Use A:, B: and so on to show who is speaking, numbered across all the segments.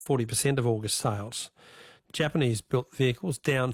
A: 40% of August sales. Japanese-built vehicles down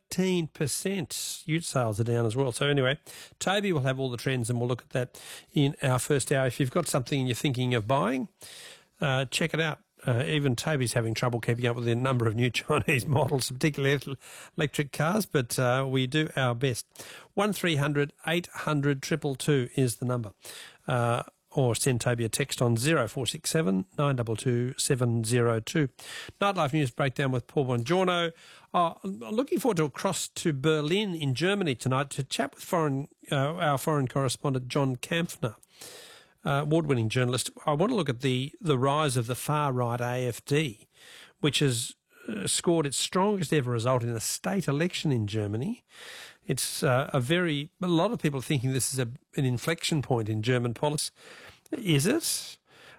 A: 13%. Ute sales are down as well. So anyway, Toby will have all the trends and we'll look at that in our first hour. If you've got something you're thinking of buying, check it out. Even Toby's having trouble keeping up with the number of new Chinese models, particularly electric cars, but we do our best. 1300 800 222 is the number. Or send Toby a text on 0467 922 702. Nightlife News Breakdown with Paul Bongiorno. I'm looking forward to a cross to Berlin in Germany tonight to chat with our foreign correspondent John Kampfner, award-winning journalist. I want to look at the rise of the far-right AfD, which has scored its strongest ever result in a state election in Germany. It's a lot of people are thinking this is an inflection point in German politics. Is it?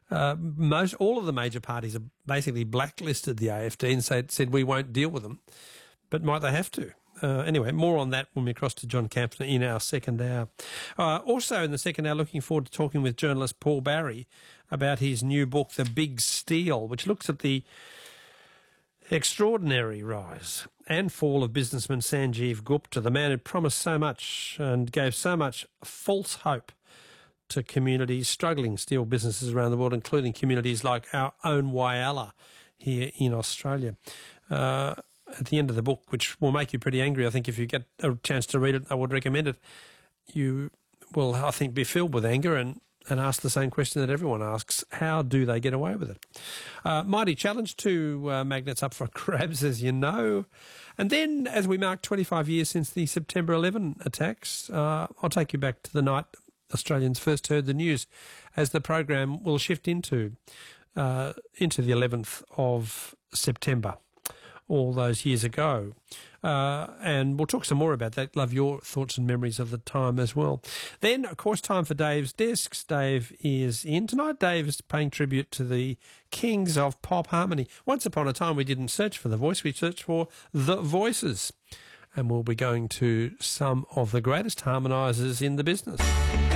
A: All of the major parties have basically blacklisted the AfD and said we won't deal with them. But might they have to? Anyway, more on that when we cross to John Kampfner in our second hour. Also in the second hour, looking forward to talking with journalist Paul Barry about his new book, The Big Steal, which looks at the extraordinary rise and fall of businessman Sanjeev Gupta, the man who promised so much and gave so much false hope to communities, struggling steel businesses around the world, including communities like our own Whyalla here in Australia. At the end of the book, which will make you pretty angry, I think if you get a chance to read it, I would recommend it. You will, I think, be filled with anger and ask the same question that everyone asks: how do they get away with it? Mighty challenge, 2 magnets up for grabs, as you know. And then, as we mark 25 years since the September 11 attacks, I'll take you back to the night Australians first heard the news, as the program will shift into the 11th of September, all those years ago. And we'll talk some more about that. Love your thoughts and memories of the time as well. Then, of course, time for Dave's Discs. Dave is in tonight. Dave is paying tribute to the kings of pop harmony. Once upon a time, we didn't search for The Voice. We searched for The Voices. And we'll be going to some of the greatest harmonisers in the business.